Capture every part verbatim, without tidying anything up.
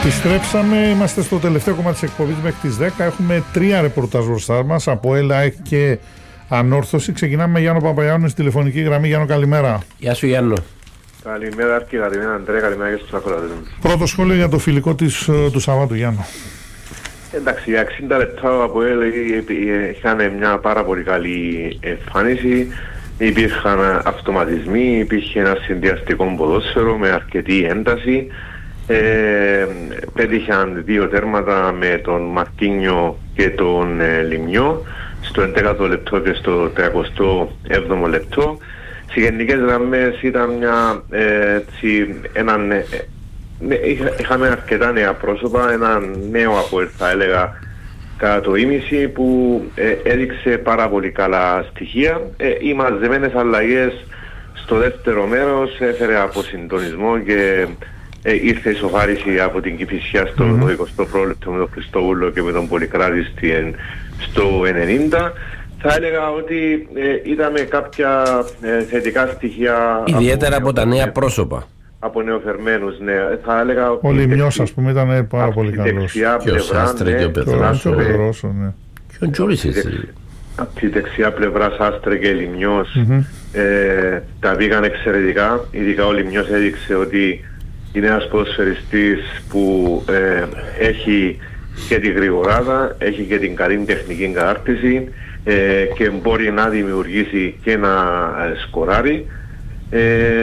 Επιστρέψαμε, είμαστε στο τελευταίο κομμάτι της εκπομπής μέχρι τις δέκα. Έχουμε τρία ρεπορτάζ μπροστά μας από ΕΛΑΕΚ και Ανόρθωση. Ξεκινάμε με Γιάννο Παπαγιάννου στη τηλεφωνική γραμμή. Γιάννο, καλημέρα. Γεια σου Γιάννο. Καλημέρα Άρκη, καλημέρα Αντρέα, καλημέρα και στους ακροατές. Πρώτο σχόλιο για το φιλικό της, του Σαββάτου, Γιάννο. Εντάξει, για εξήντα λεπτά από ΕΛ είχαν μια πάρα πολύ καλή εμφάνιση. Υπήρχαν αυτοματισμοί, υπήρχε ένα συνδυαστικό ποδόσφαιρο με αρκετή ένταση. Ε, πέτυχαν δύο τέρματα με τον Μαρτίνιο και τον ε, Λιμιό στο έντεκατο λεπτό και στο τριακοστό έβδομο λεπτό. Σε γενικές γραμμές ήταν μια ε, έτσι, έναν, ε, είχα, είχαμε αρκετά νέα πρόσωπα, ένα νέο ΑΠΟΕΛ θα έλεγα κατά το ήμιση που ε, έδειξε πάρα πολύ καλά στοιχεία. Ε, οι μαζεμένες αλλαγές στο δεύτερο μέρος έφερε αποσυντονισμό και Ε, ήρθε η σοφάριση από την Κηφισιά στο mm-hmm. εικοστό πρώτο λεπτό με τον Χριστόβουλο και με τον Πολυκράτη στο ενενήντα. Θα έλεγα ότι ε, είδαμε κάποια ε, θετικά στοιχεία. Ιδιαίτερα από, από τα νέα πρόσωπα. Από νεοφερμένους, ναι. Θα έλεγα ο Λιμιός, ας πούμε, ήταν πάρα πολύ καλός. Και ο Σάστρε και ο Πεδρός. Και ο Τζόρις έτσι. Από τη δεξιά πλευρά Σάστρε και Λιμιός mm-hmm. ε, τα πήγαν εξαιρετικά. Ειδικά ο Λιμιός έδειξε ότι είναι ένας ποδοσφαιριστής που ε, έχει και τη γρηγοράδα, έχει και την καλή τεχνική κατάρτιση ε, και μπορεί να δημιουργήσει και να ε, σκοράρει. Ε,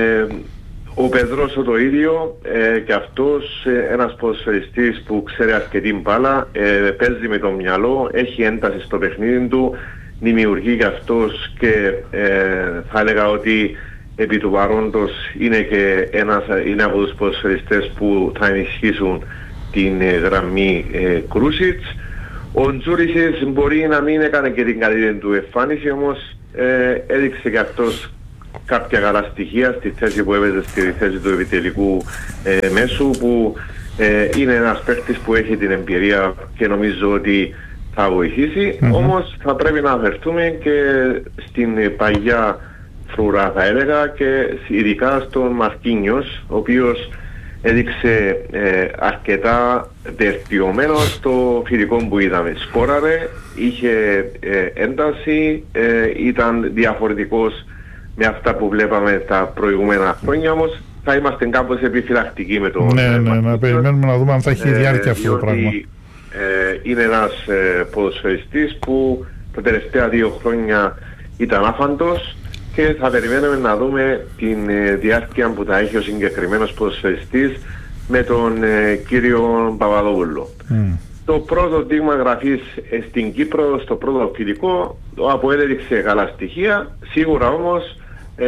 ο Πεδρός το ίδιο ε, και αυτός ε, ένας ποδοσφαιριστής που ξέρει αρκετή μπάλα, ε, παίζει με το μυαλό, έχει ένταση στο παιχνίδι του, δημιουργεί και αυτός και ε, θα έλεγα ότι επί του παρόντος είναι και ένας, είναι από τους ποδοσφαιριστές που θα ενισχύσουν την ε, γραμμή ε, Κρούσιτς. Ο Τζούρισης μπορεί να μην έκανε και την καλύτερη του εμφάνιση, όμως ε, έδειξε και αυτός κάποια καλά στοιχεία στη θέση που έπαιζε, στη θέση του επιτελικού ε, μέσου, που ε, είναι ένας παίκτης που έχει την εμπειρία και νομίζω ότι θα βοηθήσει. Mm-hmm. Όμως θα πρέπει να αναφερθούμε και στην παγιά φρουρά θα έλεγα και ειδικά στον Μαρτίνιος, ο οποίος έδειξε ε, αρκετά βελτιωμένο στο φιλικό που είδαμε. Σκόραρε, είχε ε, ένταση, ε, ήταν διαφορετικός με αυτά που βλέπαμε τα προηγούμενα χρόνια, όμως θα είμαστε κάπως επιφυλακτικοί με τον Ναι, ναι, να περιμένουμε να δούμε αν θα έχει διάρκεια ε, αυτό το πράγμα. Ε, είναι ένας ε, ποδοσφαιριστής που τα τελευταία δύο χρόνια ήταν άφαντος και θα περιμένουμε να δούμε την ε, διάρκεια που θα έχει ο συγκεκριμένος ποδοσφαιριστής με τον ε, κύριο Παπαδόπουλο. Mm. Το πρώτο δείγμα γραφής ε, στην Κύπρο, στο πρώτο φιλικό, το ΑΠΟΕΛ έδειξε καλά στοιχεία, σίγουρα όμως ε,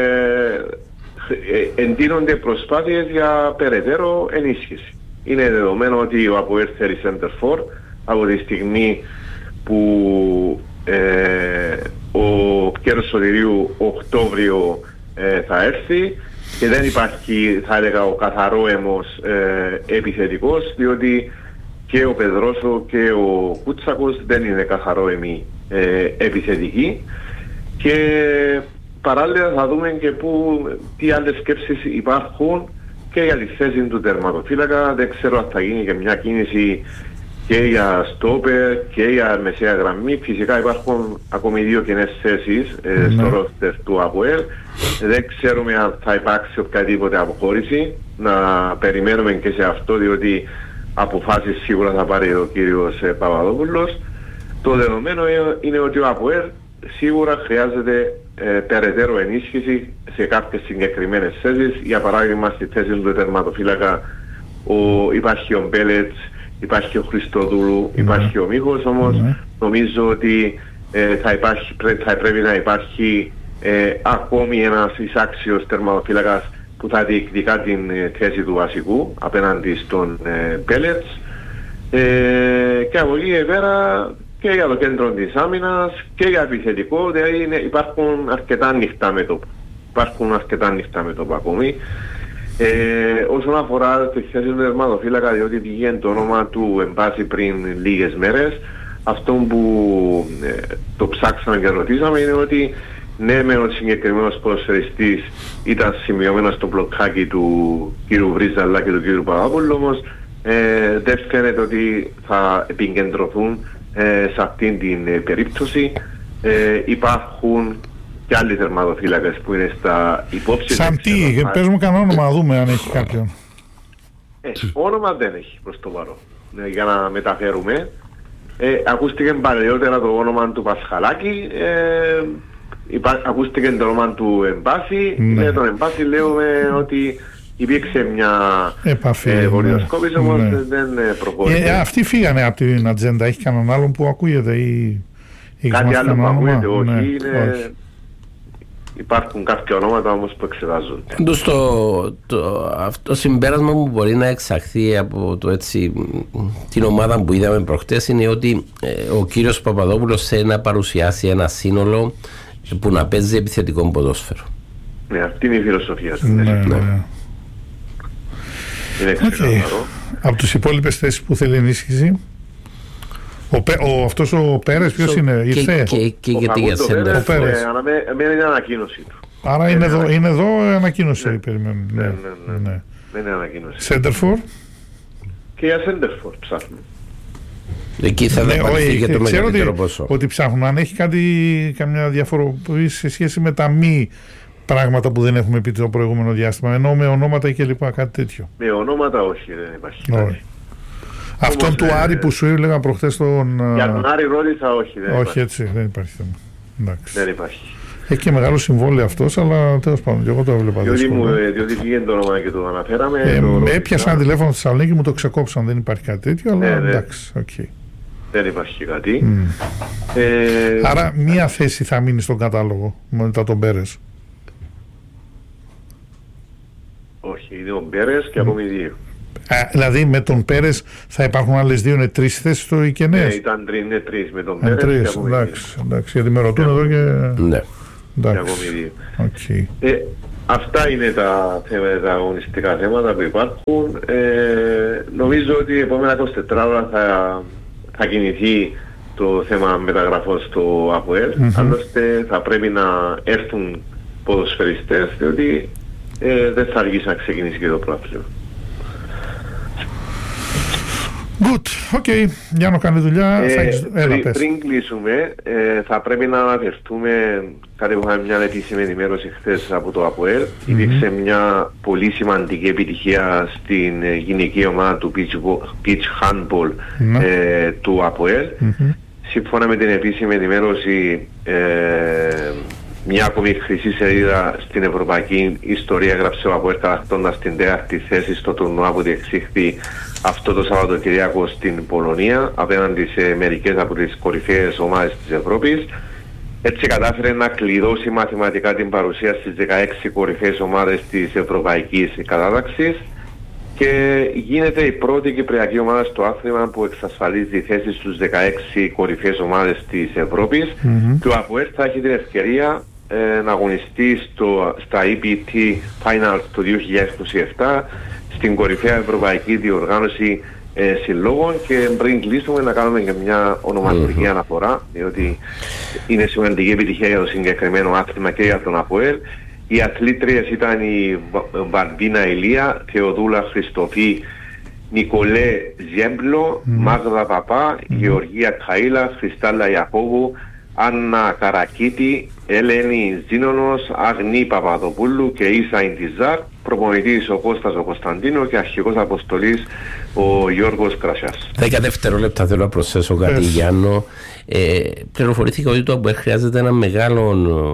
ε, εντείνονται προσπάθειες για περαιτέρω ενίσχυση. Είναι δεδομένο ότι ο ΑΠΟΕΛ θέλει center for από τη στιγμή που ε, ο Κέρος Σωτηρίου Οκτώβριο ε, θα έρθει και δεν υπάρχει, θα έλεγα, ο καθαρόαιμος ε, επιθετικός, διότι και ο Πεδρόσο και ο Κούτσακος δεν είναι καθαρόαιμοι ε, επιθετικοί, και παράλληλα θα δούμε και που, τι άλλες σκέψεις υπάρχουν και για τη θέση του τερματοφύλακα. Δεν ξέρω αν θα γίνει και μια κίνηση και για στόπερ και για μεσαία γραμμή. Φυσικά υπάρχουν ακόμη δύο κενές θέσεις ε, mm. στο ρόστερ του ΑΠΟΕΛ. Δεν ξέρουμε αν θα υπάρξει οποιαδήποτε αποχώρηση. Να περιμένουμε και σε αυτό, διότι αποφάσεις σίγουρα θα πάρει ο κύριος ε, Παπαδόπουλος. Το δεδομένο είναι ότι ο ΑΠΟΕΛ σίγουρα χρειάζεται ε, περαιτέρω ενίσχυση σε κάποιες συγκεκριμένες θέσεις. Για παράδειγμα, στη θέση του τερματοφύλακα ο, υπάρχει ο Μπέλετς, υπάρχει ο Χριστοδούλου, mm. υπάρχει ο Μίχος, όμως mm. νομίζω ότι ε, θα, υπάρχει, πρέ, θα πρέπει να υπάρχει ε, ακόμη ένας εισάξιος τερματοφύλακας που θα διεκδικά την ε, θέση του βασικού απέναντι στον ε, Μπέλετς. Ε, και από εκεί πέρα και για το κέντρο της άμυνας και για επιθετικό, δηλαδή είναι, υπάρχουν αρκετά ανοιχτά μέτωπα. Υπάρχουν αρκετά ανοιχτά μέτωπα ακόμη. Ε, όσον αφορά τη θέση του τερματοφύλακα, διότι βγαίνει το όνομα του εμπάσει πριν λίγες μέρες, αυτό που ε, το ψάξαμε και ρωτήσαμε είναι ότι ναι, με ο συγκεκριμένος ποδοσφαιριστής ήταν σημειωμένο στο μπλοκάκι του κ. Βρίζα αλλά και του κ. Παπαδόπουλου, όμως Ε, δεν φαίνεται ότι θα επικεντρωθούν ε, σε αυτήν την ε, περίπτωση. Ε, υπάρχουν και άλλοι τερματοφύλακες που είναι στα υπόψη. Σαν τι, πες μου κανένα όνομα να δούμε αν έχει κάποιον. Ε, όνομα δεν έχει προς το παρόν. Ε, για να μεταφέρουμε. Ε, ακούστηκε παλαιότερα το όνομα του Πασχαλάκη. Ε, υπά, ακούστηκε το όνομα του Εμπάση. Ναι. Με τον Εμπάση λέμε ότι υπήρξε μια επαφή, ε, βολιδοσκόπηση, ναι. Όμως ναι. δεν προχώρησε. Ε, αυτοί φύγανε από την ατζέντα. Έχει κανέναν άλλον που ακούγεται ή... Κάτι άλλο που ακούγεται, όχι. Ναι, είναι... όχι. Υπάρχουν κάποια ονόματα όμως που εξετάζονται. Εντός το, το, αυτό συμπέρασμα που μπορεί να εξαχθεί από το, έτσι, την ομάδα που είδαμε προχτές είναι ότι ε, ο κύριος Παπαδόπουλος θέλει να παρουσιάσει ένα σύνολο που να παίζει επιθετικό ποδόσφαιρο. Ναι, αυτή είναι η φιλοσοφία του. Ναι, ναι. Ναι. Είναι ξεκάθαρο. Από τους υπόλοιπες θέσεις που θέλει ενίσχυση, ο, ο, αυτός ο Πέρες ποιος so, είναι, ήρθε? Και, και, και γιατί για σέντερ. Ο Πέρες, αναμένει την ανακοίνωση του. Άρα είναι, εδώ, είναι εδώ ανακοίνωση, ναι. Περιμένουμε. Ναι, ναι, ναι. ναι. Δεν είναι ανακοίνωση. Σέντερφορ. Και για Σέντερφορ ψάχνουμε. Εκεί θα ναι, δαπανηθεί για το μεγαλύτερο ότι, ποσό. Ότι ψάχνουν, αν έχει κάτι, καμιά διαφοροποίηση σε σχέση με τα μη πράγματα που δεν έχουμε πει το προηγούμενο διάστημα, ενώ με ονόματα και λοιπά, κάτι τέτοιο. Με ονόματα όχι, δεν υπάρχει. Αυτόν όμως, του ε, Άρη που σου έλεγα προχθές τον... Για τον Άρη ρώτησα όχι. Δεν όχι υπάρχει. Έτσι, δεν υπάρχει θέμα. Εντάξει. Δεν υπάρχει. Έχει και μεγάλο συμβόλαιο αυτός, αλλά τέλος πάντων, και εγώ το έβλεπα. Διότι, μου, διότι βγήκε το όνομα και το αναφέραμε. Ε, το με έπιασαν ένα τηλέφωνο στη Θεσσαλονίκη, μου το ξεκόψαν, δεν υπάρχει κάτι τέτοιο, αλλά ναι, εντάξει, οκ. Okay. Δεν υπάρχει κάτι. Mm. Ε, Άρα μία θέση θα μείνει στον κατάλογο μετά τον Πέρες. Όχι, είναι ο Πέρες και ακόμη δύο. Α, δηλαδή με τον Πέρες θα υπάρχουν άλλες δύο, είναι τρεις θέσεις στο οι κενές. Ναι, ήταν τρεις, είναι τρεις με τον Πέρες τρεις, και ακόμη εντάξει, δύο. Εντάξει, γιατί με ρωτούν εδώ και... Ναι. Και ακόμη δύο. Okay. Ε, αυτά είναι τα, θέματα, τα αγωνιστικά θέματα που υπάρχουν. Ε, νομίζω ότι η επόμενα είκοσι τέσσερις ώρα θα, θα κινηθεί το θέμα μεταγραφών στο ΑΠΟΕΛ. Mm-hmm. Άλλωστε θα πρέπει να έρθουν ποδοσφαιριστές, διότι ε, δεν θα αργήσει να ξεκινήσει και το πρωτάθλημα. Good, οκ. Okay. Για να κάνει δουλειά. Ε, θα έχεις... Έλα, πριν, πες. πριν κλείσουμε, ε, θα πρέπει να αναφερθούμε, κάτι που είχαμε μια επίσημη ενημέρωση χθες από το ΑΠΟΕΛ. Mm-hmm. Υπήρξε μια πολύ σημαντική επιτυχία στην ε, γυναική ομάδα του Beach, beach Handball mm-hmm. ε, του ΑΠΟΕΛ. Mm-hmm. Σύμφωνα με την επίσημη ενημέρωση, ε, μια ακόμη χρυσή σελίδα στην ευρωπαϊκή ιστορία έγραψε ο ΑΠΟΕΛ κατακτώντας την τέταρτη θέση στο τουρνουά που διεξήχθη αυτό το Σαββατοκυριακό στην Πολωνία απέναντι σε μερικές από τις κορυφαίες ομάδες της Ευρώπης. Έτσι κατάφερε να κλειδώσει μαθηματικά την παρουσία στις δεκαέξι κορυφαίες ομάδες της ευρωπαϊκής κατάταξης και γίνεται η πρώτη κυπριακή ομάδα στο άθλημα που εξασφαλίζει θέση στους δεκαέξι κορυφαίες ομάδες της Ευρώπης. Mm-hmm. Και ο ΑΠΟΕΛ θα έχει την ευκαιρία ε, να αγωνιστεί στο, στα ι πι τι Finals το δύο χιλιάδες είκοσι επτά στην κορυφαία ευρωπαϊκή διοργάνωση ε, συλλόγων, και πριν κλείσουμε να κάνουμε και μια ονομαστική mm-hmm. αναφορά, διότι είναι σημαντική επιτυχία για το συγκεκριμένο άθλημα και για τον ΑΠΟΕΛ. Οι αθλήτριες ήταν η Μπαρμπίνα Ηλία, Θεοδούλα Χριστοφή, Νικολέ Ζέμπλο, mm. Μάγδα Παπά, mm. Γεωργία Καΐλα, Χριστάλλα Ιακώβου, Άννα Καρακίτη, Ελένη Ζήνονος, Αγνή Παπαδοπούλου και Ίσα Ιντιζάρ, προπονητής ο Κώστας ο Κωνσταντίνο και αρχηγός αποστολής ο Γιώργος Κρασιάς. Δέκα δευτερόλεπτα θέλω να προσθέσω κάτι, yes. Γιάννο. Ε, πληροφορήθηκα ότι το ΑΠΟΕΛ χρειάζεται ένα μεγάλο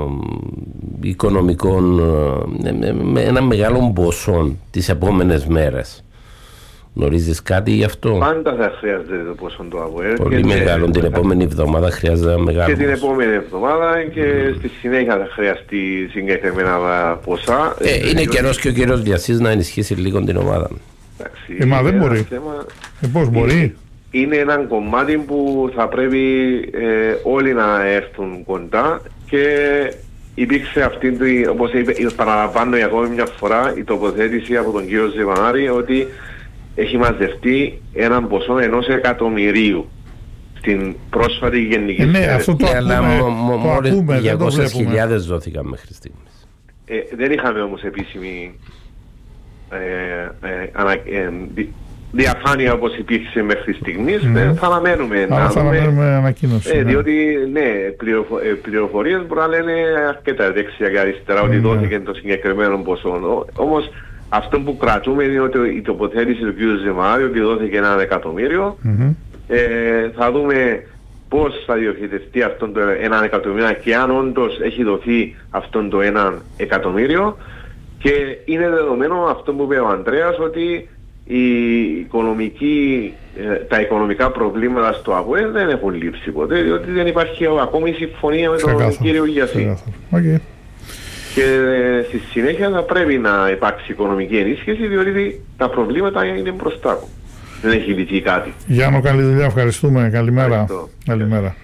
ε, οικονομικό, ε, ένα μεγάλο ποσό τις επόμενες μέρες. Γνωρίζεις κάτι γι' αυτό? Πάντα θα χρειάζεται το ποσό του ΑΠΟΕΛ. Πολύ μεγάλο, την επόμενη εβδομάδα χρειάζεται ένα μεγάλο. Και την επόμενη εβδομάδα και mm. στη συνέχεια θα χρειαστεί συγκεκριμένα ποσά. Ε, είναι καιρός και ο κύριος Διασής να ενισχύσει λίγο την ομάδα. Εντάξει, ε, μα δεν μπορεί. Θέμα... Ε, πώς μπορεί? Είναι ένα κομμάτι που θα πρέπει ε, όλοι να έρθουν κοντά, και υπήρξε αυτή, όπως είπε, παραλαμβάνω για ακόμη μια φορά, η τοποθέτηση από τον κύριο Ζεβανάρη ότι έχει μαζευτεί έναν ποσό ενός εκατομμυρίου στην πρόσφατη γενική ε, ναι, αυτό το ακούμε, ακούμε, μο, μο, το ακούμε, διακόσιες χιλιάδες δόθηκαν μέχρι στιγμής. Ε, δεν είχαμε όμως επίσημη ε, ε, ανα, ε, διαφάνεια όπως υπήρξε μέχρι στιγμής, Mm. ε, θα αναμένουμε Άρα να θα δούμε. αναμένουμε ανακοίνωση. Ε, ναι. διότι ναι, πληροφο, ε, πληροφορίες μπορεί να λένε αρκετά δεξιά και αριστερά ότι Ναι. δόθηκε το συγκεκριμένο ποσό. Ο- Όμως αυτό που κρατούμε είναι ότι η τοποθέτηση του κ. Ζεμάρη ότι δόθηκε ένα εκατομμύριο. Μμμ. Ε, θα δούμε πώς θα διοχετευτεί αυτό το ένα εκατομμύριο και αν όντως έχει δοθεί αυτό το ένα εκατομμύριο. Και είναι δεδομένο αυτό που είπε ο Ανδρέας ότι η οικονομική, ε, τα οικονομικά προβλήματα στο ΑΠΟΕ δεν έχουν λείψει ποτέ, διότι δεν υπάρχει ακόμη συμφωνία με τον Ξεκάθαρο, κύριο Γιασί. ξεκάθαρο. Οκ. Και ε, στη συνέχεια θα πρέπει να υπάρξει οικονομική ενίσχυση, διότι τα προβλήματα είναι μπροστά μου. Δεν έχει λυθεί κάτι. Γιάννο, καλή δουλειά, ευχαριστούμε. Καλημέρα. Ευχαριστώ. Καλημέρα.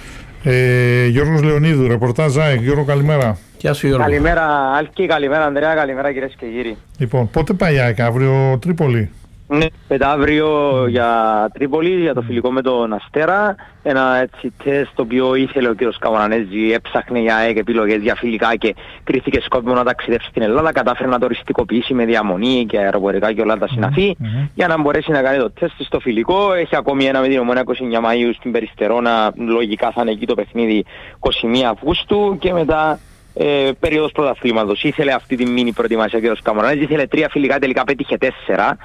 Ε, Γιώργος Λεωνίδου, ρεπορτάζ ΑΕΚ. Γιώργο, καλημέρα. Γεια σου Γιώργο. Καλημέρα Άλκη, καλημέρα Ανδρέα, καλημέρα κυρίες και κύριοι. Λοιπόν, πότε πάει η ΑΕΚ, αύριο Τρίπολη? Ναι, πέτα αύριο για Τρίπολη, για το φιλικό με τον Αστέρα. Ένα έτσι τεστ το οποίο ήθελε ο κύριος Καμαρανέζη, έψαχνε για ΑΕΚ επιλογές για φιλικά και κρίθηκε σκόπιμο να ταξιδέψει στην Ελλάδα. Κατάφερε να το οριστικοποιήσει με διαμονή και αεροπορικά και όλα τα συναφή Mm-hmm. για να μπορέσει να κάνει το τεστ στο φιλικό. Έχει ακόμη ένα με την Ομόνοια είκοσι εννέα Μαΐου στην Περιστερώνα. Λογικά θα είναι εκεί το παιχνίδι είκοσι μία Αυγούστου και μετά. Ε, περίοδος πρωταθλήματος. Ήθελε αυτή τη μίνι προετοιμασία ο κ. Καμαρανέζη, ήθελε τρία φιλικά, τελικά πέτυχε τέσσερα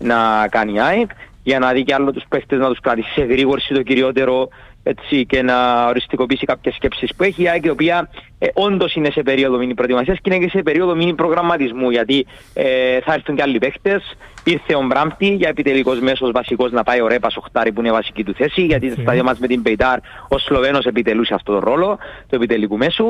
να κάνει η ΑΕΚ για να δει και άλλο τους παίχτες να τους κρατήσει σε γρήγορση το κυριότερο, έτσι, και να οριστικοποιήσει κάποιες σκέψεις που έχει η ΑΕΚ, η οποία ε, όντως είναι σε περίοδο μίνι προετοιμασίας και είναι και σε περίοδο μίνι προγραμματισμού, γιατί ε, θα έρθουν και άλλοι παίχτες. Ήρθε ο Μπράμπτη για επιτελικός μέσος βασικός να πάει ο Ρέπας οχτάρι που είναι βασική του θέση, γιατί okay. στα δύο μας με την Πεϊτάρ ο Σλοβαίνος επιτελούσε αυτό το ρόλο του επιτελικού μέσου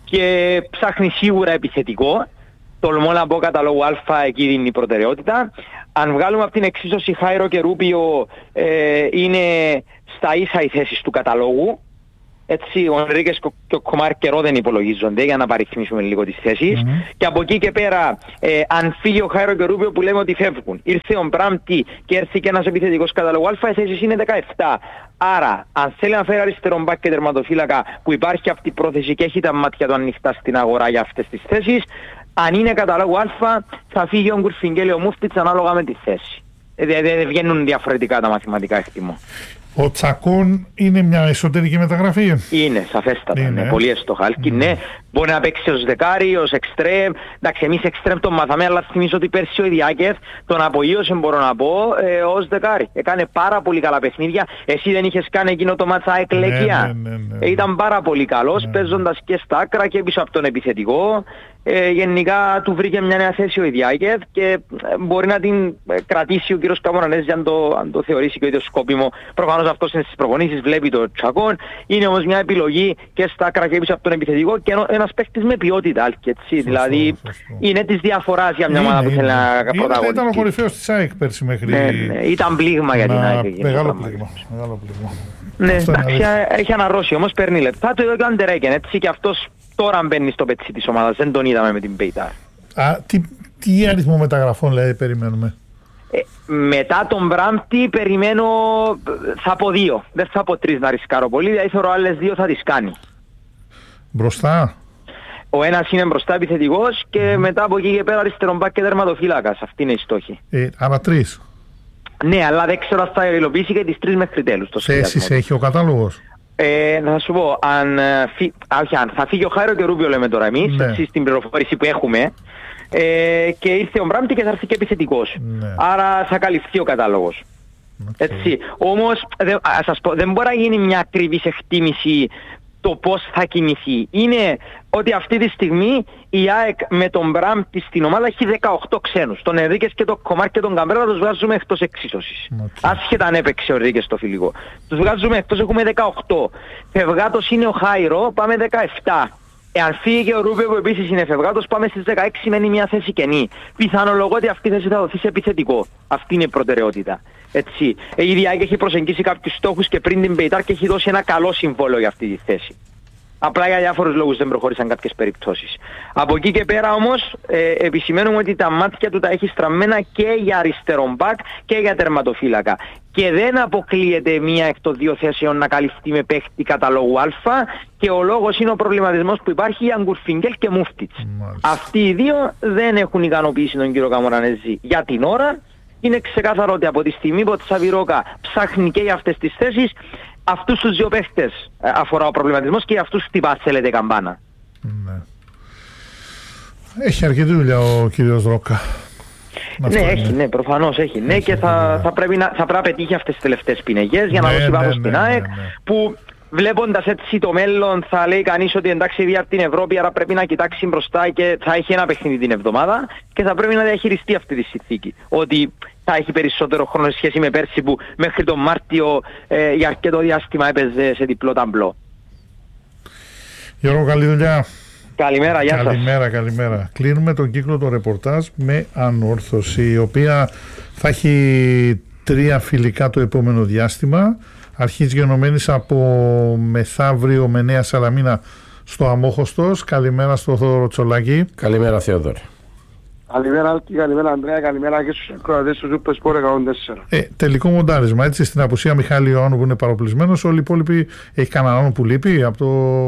και ψάχνει σίγουρα επιθετικό. Τολμώ να πω καταλόγου Α, εκεί δίνει προτεραιότητα. Αν βγάλουμε από την εξίσωση Χάιρο και Ρούπιο, ε, είναι στα ίσα οι θέσεις του καταλόγου. Έτσι, ο Ενρίκες και ο Κομάρ καιρό δεν υπολογίζονται για να παριθμίσουμε λίγο τις θέσεις. Mm-hmm. Και από εκεί και πέρα, ε, αν φύγει ο Χάιρο και ο Ρούπιο που λέμε ότι φεύγουν, ήρθε ο Μπράμπτη και έρθει και ένας επιθετικός καταλόγου Α, οι θέσεις είναι δεκαεπτά. Άρα, αν θέλει να φέρει αριστερόν μπακ και τερματοφύλακα που υπάρχει αυτή η πρόθεση και έχει τα μάτια του ανοιχτά στην αγορά για αυτές τις θέσεις, αν είναι καταλόγου Α, θα φύγει ο Γκουρφιγκέλη ο Μούφτιτς ανάλογα με τη θέση. Δεν δε, δε βγαίνουν διαφορετικά τα μαθηματικά, εκτιμώ. Ο Τσακών είναι μια εσωτερική μεταγραφή. Είναι, σαφέστατα. Είναι. Ναι, πολύ εύστοχα. Mm. Ναι, μπορεί να παίξει ως δεκάρι, ως εξτρέμ. Εντάξει, εμείς εξτρέμ τον μάθαμε, αλλά θυμίζω ότι πέρσι ο Ιδιάκεφ τον απογείωσε, μπορώ να πω, ε, ως δεκάρι. Έκανε πάρα πολύ καλά παιχνίδια. Εσύ δεν είχες κάνει εκείνο το μάτσα εκλέκια. Ναι, ναι, ναι, ναι. Ε, ήταν πάρα πολύ καλός, ναι, παίζοντας και στα άκρα και πίσω από τον επιθετικό. Ε, γενικά του βρήκε μια νέα θέση ο Ιδιάκεφ και ε, μπορεί να την ε, κρατήσει ο κύριος Καμαρανέζης αν το, αν το θεωρήσει και ο ίδιος σκόπιμο. Προφανώς αυτός είναι στις προπονήσεις, βλέπει το Τσακόν. Είναι όμως μια επιλογή και στα άκρα και πίσω από τον επιθετικό και ένας παίκτης με ποιότητα, έτσι. Σωστό, δηλαδή σωστό. Είναι της διαφοράς για μια ομάδα που θέλει να πρωταγωνιστεί. Ήταν ο κορυφαίος της ΑΕΚ πέρσι μέχρι... Ναι, ναι, ήταν πλήγμα για την ΑΕΚ. Μεγάλο πλήγμα. Μεγάλο πλήγμα. Ναι, εντάξει, έχει αναρρώσει όμως, παίρνει λεπτά. Το είδε και ο Αντερέκεν, έτσι, και αυτός τώρα μπαίνει στο πετσί της ομάδας, δεν τον είδαμε με την Πεϊτάρ. Α, τι, τι αριθμό μεταγραφών δηλαδή περιμένουμε? Ε, μετά τον Μπράμπτη περιμένω, θα πω δύο, δεν θα πω τρεις να ρισκάρω πολύ, δηλαδή θεωρώ άλλες δύο θα τις κάνει. Μπροστά? Ο ένας είναι μπροστά επιθετικός και mm. μετά από εκεί και πέρα αριστερόν μπακ και τερματοφύλακας, αυτή είναι η στόχη. Ε, άρα τρεις? Ναι, αλλά δεν ξέρω αν θα υλοποιήσει και τις τρεις μέχρι τέλους. Θέσεις έχει ο κατάλογος? Ε, θα σου πω, αν, φύ... Α, όχι, αν θα φύγει ο Χάιρο και ο Ρούπιο λέμε τώρα εμείς, ναι, έτσι, στην πληροφόρηση που έχουμε, ε, και ήρθε ο Μπράμπτη και θα έρθει και επιθετικός. Ναι. Άρα θα καλυφθεί ο κατάλογος. Okay. Έτσι. Όμως, δε, α, σας πω, δεν μπορεί να γίνει μια ακριβής εκτίμηση το πώς θα κινηθεί. Είναι ότι αυτή τη στιγμή η ΑΕΚ με τον Μπράμπτη στην ομάδα έχει δεκαοκτώ ξένους. Τον Ενρίκες και τον Κομάρ και τον Καμπρέλα τους βγάζουμε εκτός εξίσωσης. Okay. Άσχετα αν έπαιξε ο Ενρίκες στο φιλικό. Τους βγάζουμε εκτός, έχουμε δεκαοκτώ. Φευγάτος είναι ο Χάιρο, πάμε δεκαεπτά. Εάν φύγει και ο Ρούπιο που επίσης είναι φευγάτος, πάμε στις δεκαέξι, μένει μια θέση κενή. Πιθανολογώ ότι αυτή η θέση θα δοθεί σε επιθετικό. Αυτή είναι η προτεραιότητα. Έτσι. Η Ιδιάκη έχει προσεγγίσει κάποιους στόχους και πριν την Πεϊτάρ και έχει δώσει ένα καλό συμβόλαιο για αυτή τη θέση. Απλά για διάφορους λόγους δεν προχώρησαν κάποιες περιπτώσεις. Από εκεί και πέρα όμως ε, επισημαίνουμε ότι τα μάτια του τα έχει στραμμένα και για αριστερόν μπακ και για τερματοφύλακα. Και δεν αποκλείεται μία εκ των δύο θέσεων να καλυφθεί με παίχτη καταλόγου Α, και ο λόγος είναι ο προβληματισμός που υπάρχει για Γκουρφιγκέλ και Μούφτιτς. Αυτοί οι δύο δεν έχουν ικανοποιήσει τον κύριο Καμαρανέζη για την ώρα είναι ξεκάθαρο ότι από τη στιγμή που ο Τσαβιρόκα ψάχνει και για αυτές τις θέσεις, αυτούς τους δύο παίχτες αφορά ο προβληματισμός και για αυτούς χτυπά θέλετε η καμπάνα. Ναι. Έχει αρκετή δουλειά ο κύριος Ρόκα. Ναι, έχει, ναι, προφανώς έχει. Ναι, και θα, θα, πρέπει να, θα πρέπει να πετύχει αυτές τις τελευταίες πινεγές για να ναι, δώσει βάθος ναι, στην ναι, ΑΕΚ, ναι, ναι. που βλέποντας έτσι το μέλλον θα λέει κανείς ότι εντάξει βγει από την Ευρώπη, άρα πρέπει να κοιτάξει μπροστά και θα έχει ένα παιχνίδι την εβδομάδα και θα πρέπει να διαχειριστεί αυτή τη συνθήκη. Ότι θα έχει περισσότερο χρόνο σε σχέση με πέρσι που μέχρι τον Μάρτιο ε, για αρκετό διάστημα έπαιζε σε διπλό ταμπλό. Γιώργο, καλή δουλειά. Καλημέρα, γεια σας. Καλημέρα, καλημέρα. Κλείνουμε τον κύκλο των ρεπορτάζ με Ανόρθωση, η οποία θα έχει τρία φιλικά το επόμενο διάστημα. Αρχίζει γενομένης από μεθαύριο με Νέα Σαλαμίνα στο Αμόχωστος. Καλημέρα στο Θόδωρο Τσολάκη. Καλημέρα Θεόδωρε. Καλημέρα Άλκη, καλημέρα Ανδρέα, καλημέρα και στους ακροατές του Super Sport εκατόν τέσσερα. Ε, τελικό μοντάρισμα, έτσι, στην απουσία Μιχάλη Ιωάννου που είναι παροπλισμένος, όλοι οι υπόλοιποι, έχει κανέναν άλλο που λείπει από το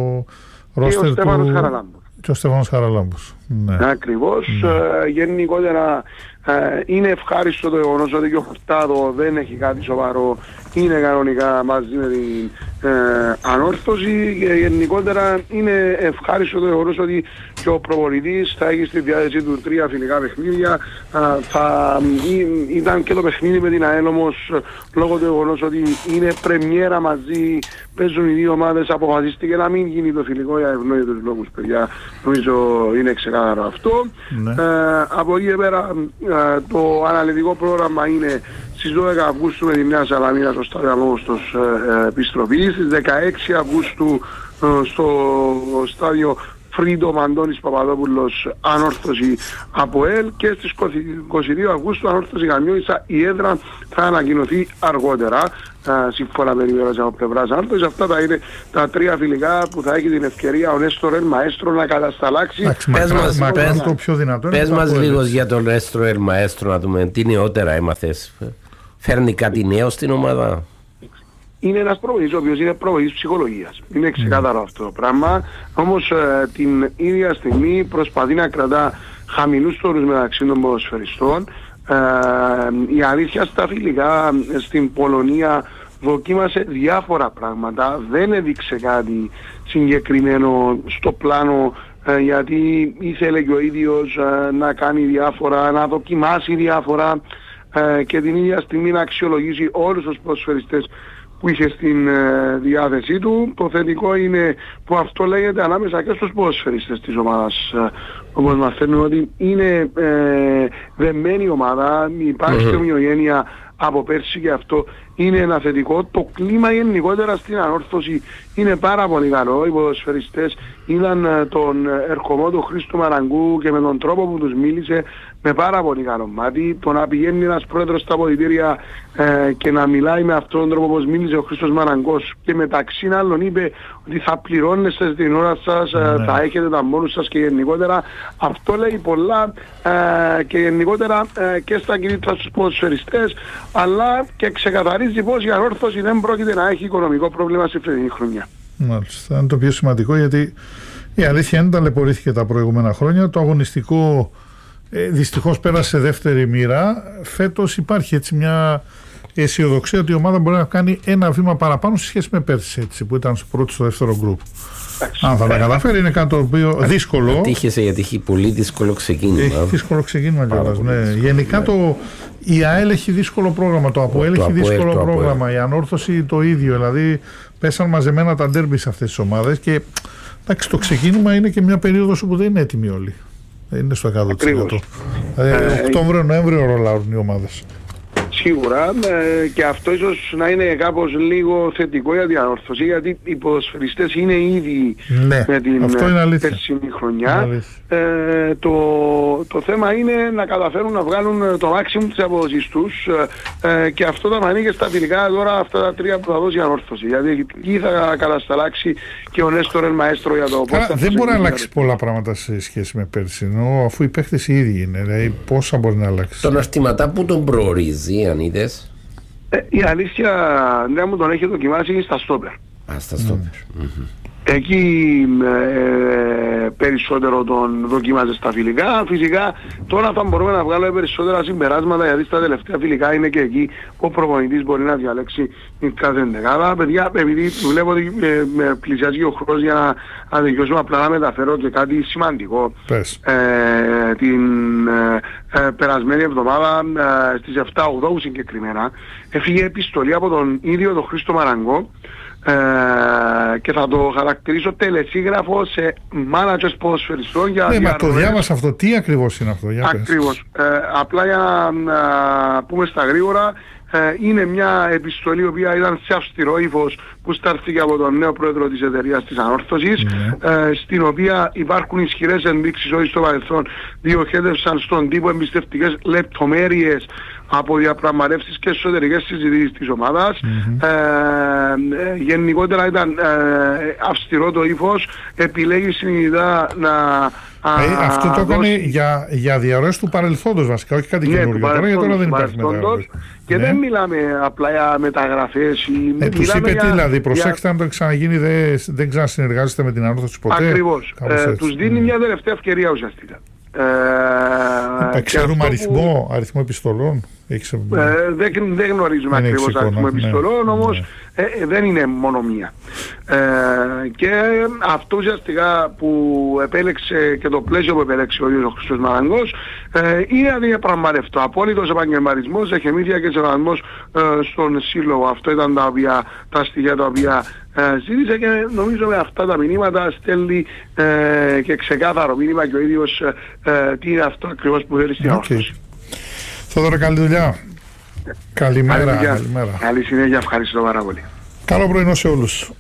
ρόστερ του... Και ο Στέφανος Χαραλάμπος. Και ο Στέφανος Χαραλάμπος. Ναι. Ακριβώς. Ναι. Ε, γενικότερα ε, είναι ευχάριστο το γεγονός ότι ο Χορτάδο δεν έχει κάτι σοβαρό. Είναι κανονικά μαζί με την ε, Ανόρθωση και γενικότερα είναι ευχάριστο το γεγονός ότι και ο προπονητής θα έχει στη διάθεσή του τρία φιλικά παιχνίδια. Ε, θα ε, ήταν και το παιχνίδι με την ΑΕΛ όμως λόγω του γεγονός ότι είναι πρεμιέρα μαζί, παίζουν οι δύο ομάδες, αποφασίστηκε να μην γίνει το φιλικό για ευνόητους λόγους, παιδιά. Νομίζω είναι ξεκάθαρο αυτό. Ναι. Ε, από εκεί πέρα ε, το αναλυτικό πρόγραμμα είναι στις δώδεκα Αυγούστου με τη Νέα Σαλαμίνα στο στάδιο Αμόχωστος ε, επιστροφή, στις δεκαέξι Αυγούστου ε, στο στάδιο Φρίντομ Αντώνης Παπαδόπουλος Ανόρθωση ΑΠΟΕΛ και στις είκοσι δύο Αυγούστου Ανόρθωση Καμιώτισσα. Η έδρα θα ανακοινωθεί αργότερα ε, σύμφωνα με ενημέρωση από πλευράς Ανόρθωσης. Αυτά θα είναι τα τρία φιλικά που θα έχει την ευκαιρία ο Νέστορ Ελ Μαέστρο να κατασταλάξει. Πες μας, πες, το πιο δυνατό πες μας λίγο για τον Νέστορ Ελ Μαέστρο, να δούμε τι νεότερα έμαθες. Φέρνει κάτι νέο στην ομάδα? Είναι ένας προπονητής ο οποίος είναι προπονητής ψυχολογίας. Είναι ξεκάθαρο mm. αυτό το πράγμα. Όμως ε, την ίδια στιγμή προσπαθεί να κρατά χαμηλούς τόνους μεταξύ των ποδοσφαιριστών. Ε, η αλήθεια στα φιλικά στην Πολωνία δοκίμασε διάφορα πράγματα. Δεν έδειξε κάτι συγκεκριμένο στο πλάνο ε, γιατί ήθελε και ο ίδιος ε, να κάνει διάφορα, να δοκιμάσει διάφορα ε, και την ίδια στιγμή να αξιολογήσει όλους τους ποδοσφαιριστές που είχε στην ε, διάθεσή του. Το θετικό είναι που αυτό λέγεται ανάμεσα και στους ποδοσφαιριστές της ομάδας. Ε, όπως μαθαίνουμε ότι είναι ε, δεμένη ομάδα, υπάρχει mm-hmm. ομοιογένεια από πέρσι και αυτό είναι ένα θετικό. Το κλίμα γενικότερα στην Ανόρθωση είναι πάρα πολύ καλό. Οι ποδοσφαιριστές είδαν ε, τον ερχομό του Χρήστου Μαραγκού και με τον τρόπο που τους μίλησε με πάρα πολύ καλό μάτι. Το να πηγαίνει ένας πρόεδρος στα αποδυτήρια ε, και να μιλάει με αυτόν τον τρόπο όπως μίλησε ο Χρήστος Μαραγκός και μεταξύ άλλων είπε ότι θα πληρώνεστε την ώρα σας, ε, ναι. θα έχετε τα μόνους σας και γενικότερα αυτό λέει πολλά ε, και γενικότερα ε, και στα κινήτρα στους ποδοσφαιριστές, αλλά και ξεκαθαρίζει πως η Ανόρθωση δεν πρόκειται να έχει οικονομικό πρόβλημα στη φετινή χρονιά. Μάλιστα, είναι το πιο σημαντικό, γιατί η αλήθεια είναι ταλαιπωρήθηκε τα προηγούμενα χρόνια. Το αγωνιστικό ε, δυστυχώς πέρασε σε δεύτερη μοίρα. Φέτος υπάρχει έτσι μια αισιοδοξία ότι η ομάδα μπορεί να κάνει ένα βήμα παραπάνω σε σχέση με πέρσι, έτσι, που ήταν στο πρώτο στο δεύτερο γκρουπ. Αν θα τα καταφέρει, είναι κάτι το οποίο δύσκολο. Τύχησε γιατί έχει πολύ δύσκολο ξεκίνημα. Έχει δύσκολο ξεκίνημα κιόλας. Ναι. Γενικά ναι. το, η ΑΕΛ έχει δύσκολο πρόγραμμα, το ΑΠΟΕΛ έχει δύσκολο το πρόγραμμα, ΑΠΟΕΛ. Η Ανόρθωση το ίδιο. Δηλαδή πέσαν μαζεμένα τα ντέρμπι σε αυτές τις ομάδες και εντάξει, το ξεκίνημα είναι και μια περίοδος όπου δεν είναι έτοιμοι όλοι. Δεν είναι στο εκατό τοις εκατό. Δηλαδή, ε, Οκτώβριο-Νοέμβριο ρολάρουν οι ομάδες. Σίγουρα ε, και αυτό ίσως να είναι κάπως λίγο θετικό για την Ανόρθωση, γιατί οι ποδοσφαιριστές είναι ήδη ναι, με την περσινή χρονιά. Ε, το, το θέμα είναι να καταφέρουν να βγάλουν το maximum της απόδοσης τους ε, και αυτό θα φανεί και στα φιλικά τώρα αυτά τα τρία που θα δώσει η Ανόρθωση, γιατί εκεί θα κατασταλάξει και ο Νέστορ Ελ Μαέστρο για το πώς θα... Δεν μπορεί να αλλάξει πολλά πράγματα σε σχέση με πέρσι, ενώ, αφού οι παίχτες οι ίδιοι είναι, δηλαδή πόσα μπορεί να αλλάξει. Τον αρτηματά που τον προορίζει, αν είδες? Ε, η αλήθεια, ναι, μου τον έχει δοκιμάσει στα στόπερ. Α, στα στόπερ. Mm. Mm-hmm. εκεί ε, περισσότερο τον δοκίμαζε στα φιλικά. Φυσικά τώρα θα μπορούμε να βγάλουμε περισσότερα συμπεράσματα, γιατί στα τελευταία φιλικά είναι και εκεί που ο προπονητής μπορεί να διαλέξει την κάθε ενδεκάδα. Παιδιά, επειδή βλέπω ότι ε, με πλησιάζει ο χρόνος για να, να δικαιώσουμε, απλά να μεταφέρω και κάτι σημαντικό. Ε, την ε, ε, περασμένη εβδομάδα ε, στις εφτά ογδόου συγκεκριμένα έφυγε επιστολή από τον ίδιο τον Χρήστο Μαραγκό, Ε, και θα το χαρακτηρίσω τελεσίγραφο σε managers ποδοσφαιριστών για ναι, μα το διάβασα αυτό. Τι ακριβώς είναι αυτό? Για ακριβώς. Ε, απλά για να, να πούμε στα γρήγορα, ε, είναι μια επιστολή η οποία ήταν σε αυστηρό ύφος που στάλθηκε από τον νέο πρόεδρο της εταιρείας της Ανόρθωσης, mm-hmm. ε, στην οποία υπάρχουν ισχυρές ενδείξεις ότι στο παρελθόν διοχέτευσαν στον τύπο εμπιστευτικές λεπτομέρειες από διαπραγματεύσεις και εσωτερικές συζητήσεις της ομάδας. Mm-hmm. Ε, ε, γενικότερα ήταν ε, αυστηρό το ύφος, επιλέγει συνειδητά να... Ε, αυτό το έκανε για, για διαρροές του παρελθόντος βασικά, όχι κάτι καινούργιο. Ναι, τώρα, τώρα δεν υπάρχει μεταγραφές. Και ναι. δεν μιλάμε απλά για μεταγραφές. Ε, τους είπε τι δηλαδή, προσέξτε για... αν το ξαναγίνει, δεν, δεν ξανασυνεργάζεστε με την Ανόρθωση ποτέ. Ακριβώς. Ε, τους δίνει mm. μια τελευταία ευκαιρία ουσιαστικά. Ε, ξέρουμε αριθμό, που... αριθμό επιστολών. Έχεις... Ε, δεν, δεν γνωρίζουμε δεν ακριβώς αριθμό επιστολών, ναι, όμως ναι. Ε, δεν είναι μόνο μία. Ε, και αυτό ουσιαστικά που επέλεξε και το πλαίσιο που επέλεξε ο ίδιος ο Χρήστος Μαραγκός ε, είναι αδιαπραγματευτό. Απόλυτος επαγγελματισμός, εχεμήθεια και σεβασμός ε, στον σύλλογο. Αυτό ήταν τα, οποία, τα στοιχεία τα οποία ε, ζήτησε, και νομίζω με αυτά τα μηνύματα στέλνει ε, και ξεκάθαρο μήνυμα και ο ίδιος ε, τι είναι αυτό ακριβώς που θέλει στην Ανόρθωση. Θόδωρα, καλή δουλειά. Καλημέρα, καλημέρα. Καλή συνέχεια, ευχαριστώ πάρα πολύ. Καλό πρωινό σε όλους.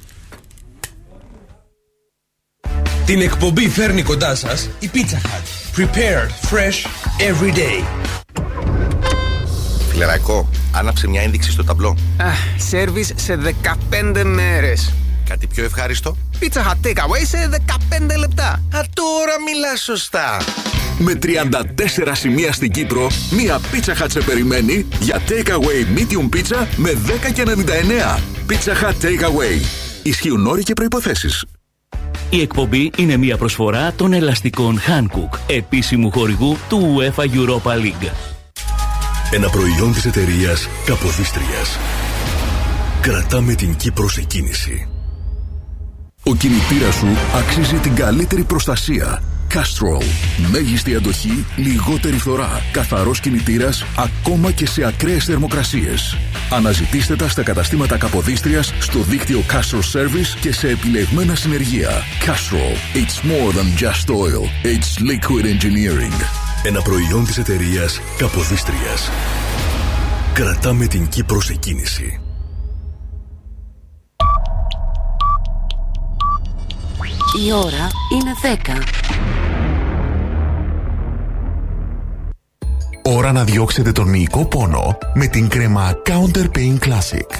Την εκπομπή φέρνει κοντά σας η Pizza Hut. Prepared fresh every day. Φιλεραϊκό, άναψε μια ένδειξη στο ταμπλό. Αχ, σέρβις σε δεκαπέντε μέρες. Κάτι πιο ευχάριστο? Pizza Hut takeaway σε δεκαπέντε λεπτά. Α, τώρα μιλάς σωστά. Με τριάντα τέσσερα σημεία στην Κύπρο, μία Pizza Hut σε περιμένει για takeaway medium pizza με δέκα και ενενήντα εννέα. Pizza Hut takeaway. Ισχύουν όροι και προϋποθέσεις. Η εκπομπή είναι μία προσφορά των ελαστικών Hankook, επίσημου χορηγού του UEFA Europa League. Ένα προϊόν της εταιρείας Καποδίστριας. Κρατάμε την Κύπρο σε κίνηση. Ο κινητήρας σου αξίζει την καλύτερη προστασία. Castrol. Μέγιστη αντοχή, λιγότερη φθορά. Καθαρός κινητήρας ακόμα και σε ακραίες θερμοκρασίες. Αναζητήστε τα στα καταστήματα Καποδίστριας, στο δίκτυο Castrol Service και σε επιλεγμένα συνεργεία. Castrol. It's more than just oil. It's liquid engineering. Ένα προϊόν της εταιρείας Καποδίστριας. Κρατάμε την Κύπρο σε κίνηση. Η ώρα είναι δέκα. Ώρα να διώξετε τον μυϊκό πόνο με την κρέμα Counter Pain Classic.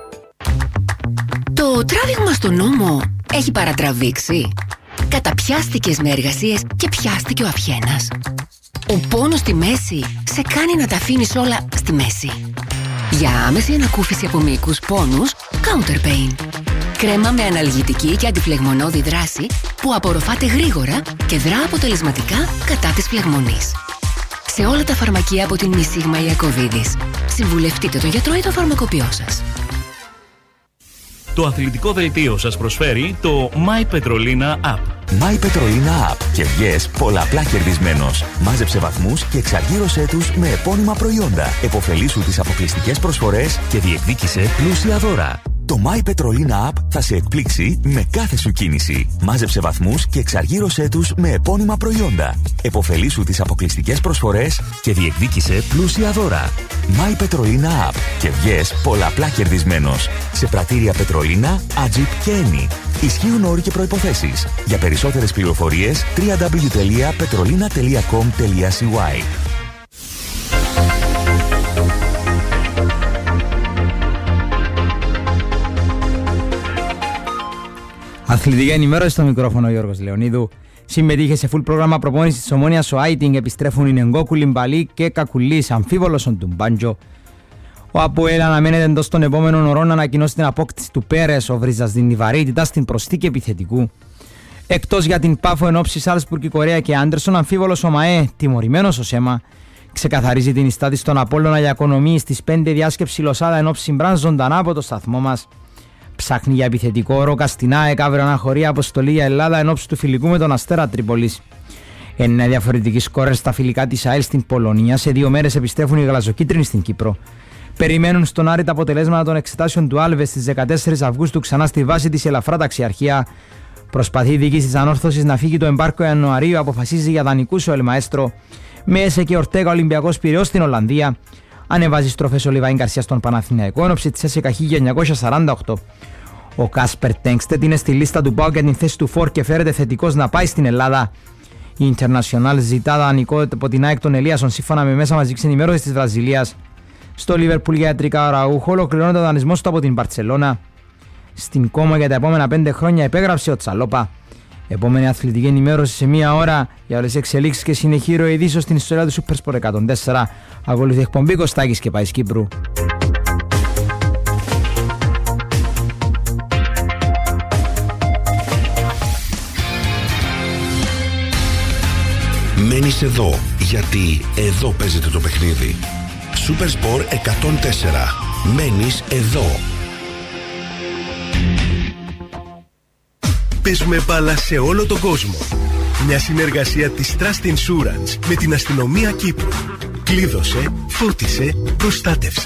Το τράβηγμα στον ώμο έχει παρατραβήξει. Καταπιάστηκες με εργασίες και πιάστηκε ο αυχένας. Ο πόνος στη μέση σε κάνει να τα αφήνεις όλα στη μέση. Για άμεση ανακούφιση από μυϊκούς πόνους, Counter Pain. Κρέμα με αναλγητική και αντιφλεγμονώδη δράση που απορροφάται γρήγορα και δρά αποτελεσματικά κατά της φλεγμονής. Σε όλα τα φαρμακεία από την Μη Σίγμα Ιακωβίδης. Συμβουλευτείτε τον γιατρό ή το φαρμακοποιό σας. Το αθλητικό δελτίο σας προσφέρει το My Petrolina App. My Petrolina App και βγες πολλαπλά κερδισμένος. Μάζεψε βαθμούς και εξαργύρωσέ τους με επώνυμα προϊόντα. Εποφελήσου τις αποκλειστικές προσφορές και διεκδίκησε πλούσια δώρα. Το My Petrolina App θα σε εκπλήξει με κάθε σου κίνηση. Μάζεψε βαθμούς και εξαργύρωσέ τους με επώνυμα προϊόντα. Εποφελήσου τις αποκλειστικές προσφορές και διεκδίκησε πλούσια δώρα. My Petrolina App και βγες πολλαπλά κερδισμένος. Σε πρατήρια Πετρολίνα, Ατζιπ και Eni. Ισχύουν όροι και προϋποθέσεις. Για περισσότερες πληροφορίες double-u double-u double-u τελεία petrolina τελεία com τελεία c y. Αθλητική ενημέρωση στο μικρόφωνο Γιώργος Λεωνίδου. Συμμετείχε σε full πρόγραμμα προπόνησης της Ομόνοιας ο Άιτινγκ, επιστρέφουν οι Νεγκόκου, Λιμπαλή και Κακουλής, αμφίβολος ο Ντουμπάντζο. Ο ΑΠΟΕΛ αναμένεται εντός των επόμενων ωρών να ανακοινώσει την απόκτηση του Πέρες. Ο Βρίζας δίνει βαρύτητα στην προσθήκη επιθετικού. Εκτός για την Πάφο εν ώψη Σάλσμπουργκ, Κορέα και Άντερσον, αμφίβολος ο ΜΑΕ, τιμωρημένος ο ΣΕΜΑ, ξεκαθαρίζει την ιστάτη στον Απόλλωνα για οικονομία στις πέντε διάσκεψη Λοσάδα εν ώψη Μπραν ζωντανά από το σταθμό μας. Ψάχνει για επιθετικό Ρώκα στην ΑΕΚ, αύριο αναχωρεί αποστολή για Ελλάδα εν ώψη του φιλικού με τον Αστέρα Τρίπολης. Εννέα διαφορετικοί σκόρερ στα φιλικά της ΑΕΛ στην Πολωνία. Σε δύο μέρες επιστρέφουν οι γαλαζοκίτρινοι στην Κύπρο. Περιμένουν στον Άρη τα αποτελέσματα των εξετάσεων του Άλβες στις δεκατέσσερις Αυγούστου ξανά στη βάση της ελαφρά ταξιαρχία. Προσπαθεί η διοίκηση της Ανόρθωσης να φύγει το εμπάρκο Ιανουαρίου, αποφασίζει για δανεικούς ο Ελμαέστρο. Με Έσε και Ορτέγα Ολυμπιακός Πειραιώς στην Ολλανδία. Ανεβάζει στροφές ο Λιβάιν Γκαρσία στον Παναθηναϊκό ένωψη της Έσε χίλια εννιακόσια σαράντα οκτώ. Ο Κάσπερ Τέγκστετ είναι στη λίστα του ΠΑΟΚ για την θέση του Φορ και φέρεται θετικός να πάει στην Ελλάδα. Η Ιντερνασιονάλ ζητά δανεικό από την ΑΕΚ των Ελίασον σύμφωνα με μέσα μαζικής ενημέρωσης της Βραζιλίας. Στο Λίβερπουλ για ιατρικά ο Ραούχο ολοκληρώνεται ο δανεισμός του από την Μπαρτσελώνα. Στην Κόμα για τα επόμενα πέντε χρόνια επέγραψε ο Τσαλόπα. Επόμενη αθλητική ενημέρωση σε μία ώρα για όλες τις εξελίξεις και συνεχή ροή ειδήσεων στην ιστορία του Super Sport εκατόν τέσσερα. Ακολουθεί εκπομπή Κωστάκης και Πάης Κύπρου. Μένεις εδώ, γιατί εδώ παίζεται το παιχνίδι. Super Sport εκατόν τέσσερα. Μένεις εδώ. Παίζουμε μπάλα σε όλο τον κόσμο. Μια συνεργασία της Trust Insurance με την αστυνομία Κύπρου. Κλείδωσε, φώτισε, προστάτευσε.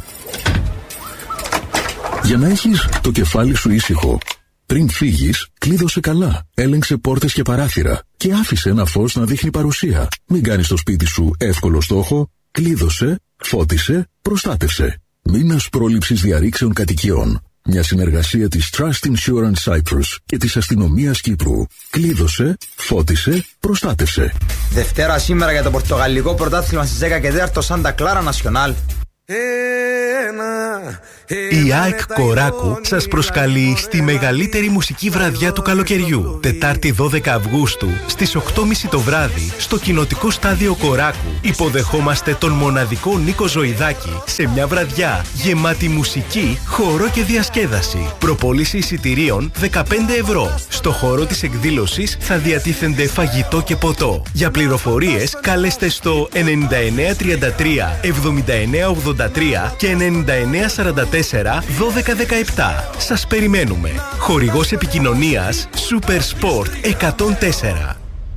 Για να έχεις το κεφάλι σου ήσυχο, πριν φύγεις, κλείδωσε καλά, έλεγξε πόρτες και παράθυρα και άφησε ένα φως να δείχνει παρουσία. Μην κάνεις το σπίτι σου εύκολο στόχο. Κλείδωσε, φώτισε, προστάτευσε. Μήνας πρόληψης διαρρήξεων κατοικιών. Μια συνεργασία της Trust Insurance Cyprus και της αστυνομίας Κύπρου. Κλείδωσε, φώτισε, προστάτευσε. Δευτέρα σήμερα για το Πορτογαλικό πρωτάθλημα στις δέκα και τέσσερα Σάντα Κλάρα Νασιονάλ. Η ΑΕΚ Κοράκου σας προσκαλεί στη μεγαλύτερη μουσική βραδιά του καλοκαιριού. Τετάρτη δώδεκα Αυγούστου στις οκτώ και μισή το βράδυ στο κοινοτικό στάδιο Κοράκου. Υποδεχόμαστε τον μοναδικό Νίκο Ζωηδάκη σε μια βραδιά γεμάτη μουσική, χορό και διασκέδαση. Προπόληση εισιτηρίων δεκαπέντε ευρώ. Στο χώρο της εκδήλωσης θα διατίθενται φαγητό και ποτό. Για πληροφορίες καλέστε στο ενενήντα εννέα τριάντα τρία εβδομήντα εννέα ογδόντα τρία και ενενήντα εννέα σαράντα τέσσερα δώδεκα δεκαεπτά. Σας περιμένουμε. Χορηγός επικοινωνίας Super Sport εκατόν τέσσερα.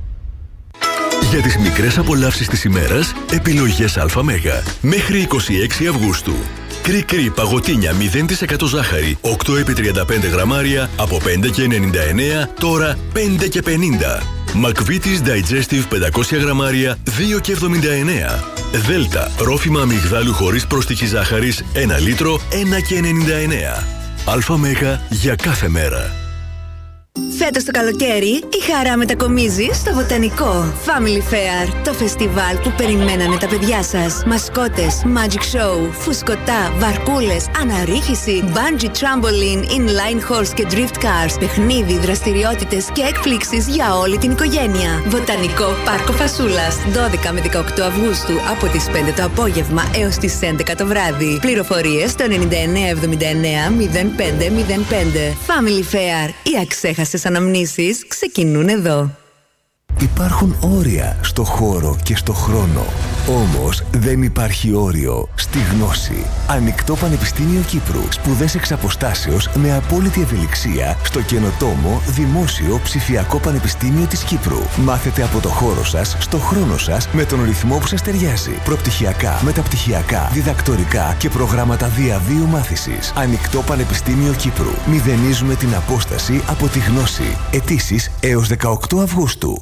Για τις μικρές απολαύσεις της ημέρας, επιλογές ΑΜ. Μέχρι είκοσι έξι Αυγούστου. Κρι-κρι παγωτίνια μηδέν τοις εκατό ζάχαρη, οκτώ επί τριάντα πέντε γραμμάρια, από πέντε και ενενήντα εννέα, τώρα πέντε και πενήντα. Μακβίτης Digestive πεντακόσια γραμμάρια, δύο και εβδομήντα εννέα. Δέλτα, ρόφημα αμυγδάλου χωρίς πρόστιχη ζάχαρης, ένα λίτρο, ένα και ενενήντα εννέα. ΑΜ για κάθε μέρα. Φέτος το καλοκαίρι η χαρά μετακομίζει στο Βοτανικό Family Fair, το φεστιβάλ που περιμένανε τα παιδιά σας. Μασκότες, magic show, φουσκωτά, βαρκούλες, αναρρίχηση, bungee trampoline, inline horse και drift cars, παιχνίδι, δραστηριότητες και εκπλήξεις για όλη την οικογένεια. Βοτανικό Πάρκο Φασούλας, δώδεκα με δεκαοκτώ Αυγούστου από τις πέντε το απόγευμα έως τις έντεκα το βράδυ. Πληροφορίες στο ενενήντα εννέα εβδομήντα εννέα μηδέν πέντε μηδέν πέντε. Family Fair, οι αξέχαστες αναμνήσεις ξεκινούν εδώ. Υπάρχουν όρια στο χώρο και στο χρόνο. Όμως δεν υπάρχει όριο στη γνώση. Ανοιχτό Πανεπιστήμιο Κύπρου. Σπουδές εξ αποστάσεως με απόλυτη ευελιξία στο καινοτόμο Δημόσιο Ψηφιακό Πανεπιστήμιο της Κύπρου. Μάθετε από το χώρο σας, στο χρόνο σας, με τον ρυθμό που σας ταιριάζει. Προπτυχιακά, μεταπτυχιακά, διδακτορικά και προγράμματα διαβίου μάθησης. Ανοιχτό Πανεπιστήμιο Κύπρου. Μηδενίζουμε την απόσταση από τη γνώση. Αιτήσεις έως δεκαοκτώ Αυγούστου.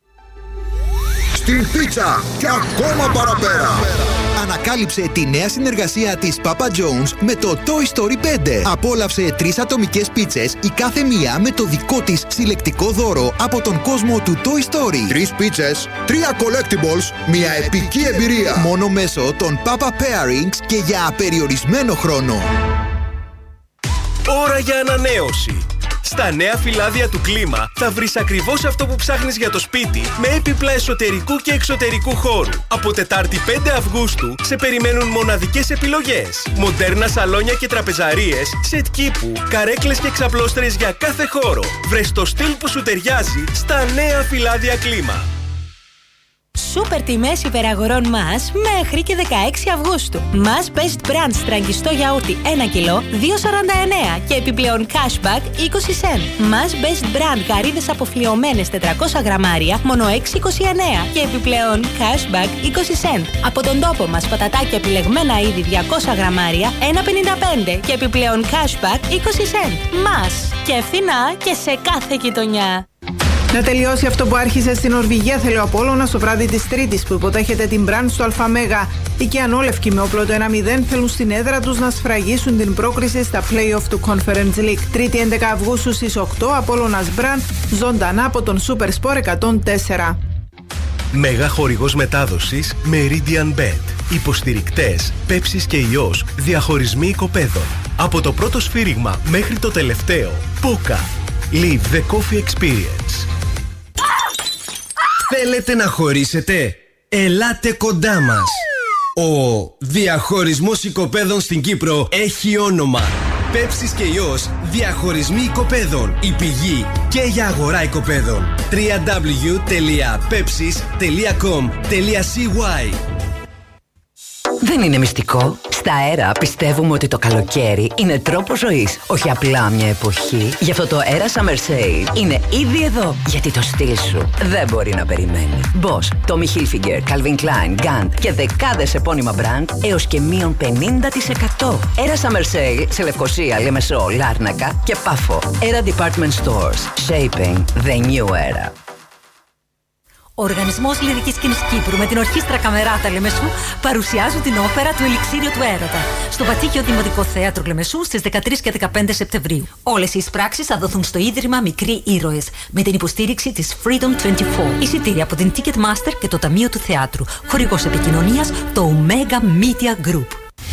Στην πίτσα και ακόμα παραπέρα. Ανακάλυψε τη νέα συνεργασία της Papa John's με το Toy Story πέντε. Απόλαυσε τρεις ατομικές πίτσες, η κάθε μία με το δικό της συλλεκτικό δώρο από τον κόσμο του Toy Story. Τρεις πίτσες, τρία collectibles, μια επική εμπειρία. Μόνο μέσω των Papa Pairings και για απεριορισμένο χρόνο. Ώρα για ανανέωση. Στα νέα φυλάδια του Κλίμα θα βρεις ακριβώς αυτό που ψάχνεις για το σπίτι με έπιπλα εσωτερικού και εξωτερικού χώρου. Από Τετάρτη πέντε Αυγούστου σε περιμένουν μοναδικές επιλογές. Μοντέρνα σαλόνια και τραπεζαρίες, σετ κήπου, καρέκλες και ξαπλώστρες για κάθε χώρο. Βρες το στυλ που σου ταιριάζει στα νέα φυλάδια Κλίμα. Σούπερ τιμές υπεραγορών μας μέχρι και δεκαέξι Αυγούστου. Μας Best Brand στραγγιστό γιαούρτι ένα κιλό δύο σαράντα εννέα και επιπλέον cashback είκοσι σεντ. Μας Best Brand γαρίδες αποφλιωμένες τετρακόσια γραμμάρια μόνο έξι είκοσι εννέα και επιπλέον cashback είκοσι σεντ. Από τον τόπο μας πατατάκια επιλεγμένα είδη διακόσια γραμμάρια ένα πενήντα πέντε και επιπλέον cashback είκοσι σεντ. Μας και φθηνά και σε κάθε γειτονιά. Να τελειώσει αυτό που άρχισε στην Νορβηγία, θέλει ο Απόλλωνας στο βράδυ της Τρίτης που υποδέχεται την Μπραντ στο Αλφαμέγα. Οι Κιανόλευκοι με όπλο το ένα μηδέν θέλουν στην έδρα τους να σφραγίσουν την πρόκριση στα play-off του Conference League. Τρίτη έντεκα Αυγούστου στις οκτώ, Απόλλωνας Μπραντ, ζωντανά από τον Super Sport εκατόν τέσσερα. Μέγα χορηγός μετάδοσης Meridian Bet. Υποστηρικτές Πέψης και Ιός. Διαχωρισμοί οικοπαίδων. Από το πρώτο σφύριγμα μέχρι το τελευταίο. Πόκα. Live the coffee experience. Θέλετε να χωρίσετε? Ελάτε κοντά μας. Ο διαχωρισμός οικοπαίδων στην Κύπρο έχει όνομα. Πέψης και Ιός. Διαχωρισμοί οικοπαίδων. Η πηγή και για αγορά οικοπαίδων. double-u double-u double-u τελεία pepsis τελεία com τελεία c y. Δεν είναι μυστικό. Στα Αέρα πιστεύουμε ότι το καλοκαίρι είναι τρόπος ζωής, όχι απλά μια εποχή. Γι' αυτό το Αέρα Summer Sale είναι ήδη εδώ. Γιατί το στυλ σου δεν μπορεί να περιμένει. Boss, Tommy Hilfiger, Calvin Klein, Gant και δεκάδες επώνυμα brand έως και μείον πενήντα τοις εκατό. Αέρα Summer Sale σε Λευκοσία, Λεμεσό, Λάρνακα και Πάφο. Αέρα Department Stores. Shaping the new era. Ο Οργανισμός Λυρικής Σκηνής Κύπρου με την Ορχήστρα Καμεράτα Λεμεσού παρουσιάζουν την όπερα του Ελιξίριο του Έρωτα στο Πατήκιο Δημοτικό Θέατρο Λεμεσού στις δεκατρείς και δεκαπέντε Σεπτεμβρίου. Όλες οι εισπράξεις θα δοθούν στο Ίδρυμα Μικροί Ήρωες με την υποστήριξη της Freedom είκοσι τέσσερα. Εισιτήρια από την Ticketmaster και το Ταμείο του Θεάτρου. Χορηγός επικοινωνίας το Omega Media Group.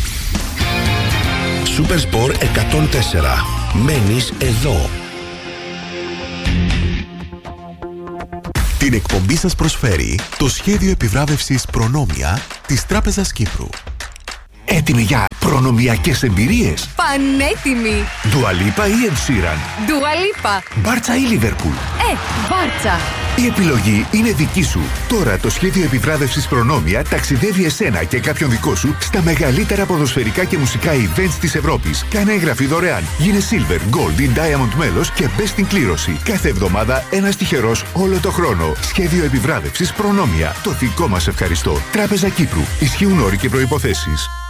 Super Sport εκατόν τέσσερα. Μένεις εδώ. Την εκπομπή σας προσφέρει το σχέδιο επιβράβευσης Προνόμια της Τράπεζας Κύπρου. Έτοιμοι για προνομιακές εμπειρίες? Πανέτοιμοι! Dua Lipa ή Ed Sheeran? Dua Lipa. Μπάρτσα ή Λίβερπουλ? Ε, Μπάρτσα. Η επιλογή είναι δική σου. Τώρα το σχέδιο επιβράβευσης Προνόμια ταξιδεύει εσένα και κάποιον δικό σου στα μεγαλύτερα ποδοσφαιρικά και μουσικά events της Ευρώπης. Κάνε εγγραφή δωρεάν. Γίνε Silver, Gold ή Diamond μέλος και μπες στην κλήρωση. Κάθε εβδομάδα ένας τυχερός όλο το χρόνο. Σχέδιο επιβράβευσης Προνόμια. Το δικό μας ευχαριστώ. Τράπεζα Κύπρου. Ισχύουν όροι και προϋποθέσεις.